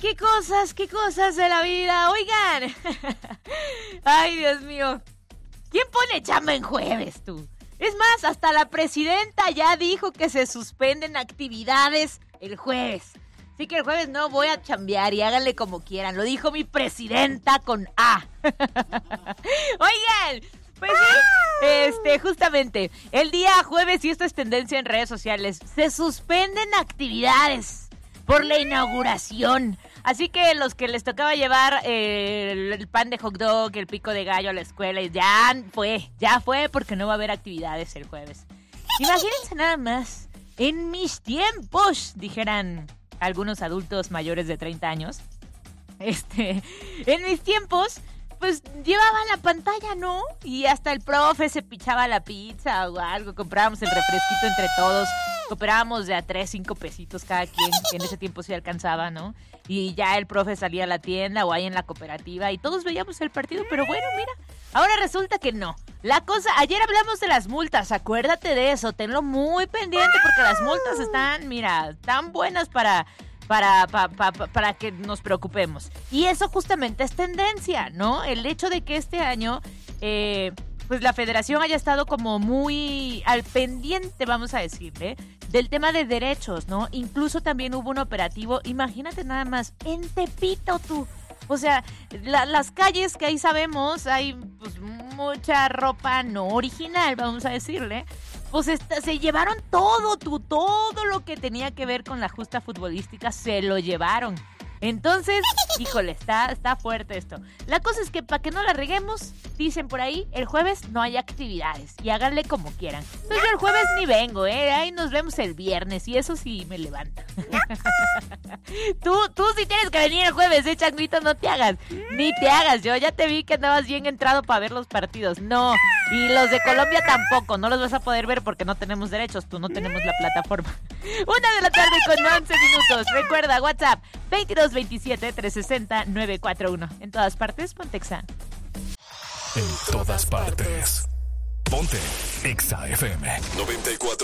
qué cosas de la vida. Oigan. Ay, Dios mío. ¿Quién pone chamba en jueves, tú? Es más, hasta la presidenta ya dijo que se suspenden actividades el jueves. Así que el jueves no voy a chambear y háganle como quieran. Lo dijo mi presidenta con A. Oigan, pues sí, justamente, el día jueves, y esto es tendencia en redes sociales, se suspenden actividades por la inauguración. Así que los que les tocaba llevar el pan de hot dog, el pico de gallo a la escuela, ya fue porque no va a haber actividades el jueves. Imagínense nada más, en mis tiempos, dijeran algunos adultos mayores de 30 años, en mis tiempos, pues llevaban la pantalla, ¿no? Y hasta el profe se pichaba la pizza o algo, comprábamos el refresquito entre todos, cooperábamos de a 3, 5 pesitos cada quien, que en ese tiempo sí alcanzaba, ¿no? Y ya el profe salía a la tienda o ahí en la cooperativa y todos veíamos el partido, pero bueno, mira, ahora resulta que no. La cosa, ayer hablamos de las multas, acuérdate de eso, tenlo muy pendiente porque las multas están, mira, tan buenas para que nos preocupemos. Y eso justamente es tendencia, ¿no? El hecho de que este año, pues la federación haya estado como muy al pendiente, vamos a decirle, del tema de derechos, ¿no? Incluso también hubo un operativo, imagínate nada más, en Tepito, tú. O sea, las calles que ahí sabemos, hay pues mucha ropa no original, vamos a decirle. Pues se llevaron todo lo que tenía que ver con la justa futbolística, se lo llevaron. Entonces, híjole, está fuerte esto. La cosa es que para que no la reguemos, dicen por ahí, el jueves no hay actividades y háganle como quieran. Entonces yo el jueves ni vengo, ahí nos vemos el viernes y eso sí me levanta. Tú sí tienes que venir el jueves, changuito, no te hagas. Ni te hagas, yo ya te vi que andabas bien entrado para ver los partidos. No, y los de Colombia tampoco, no los vas a poder ver porque no tenemos derechos, tú no tenemos la plataforma. 1:00 con 11 minutos. Recuerda, WhatsApp 2227-360-941. En todas partes, ponte Exa. En todas partes. Ponte Exa FM 94.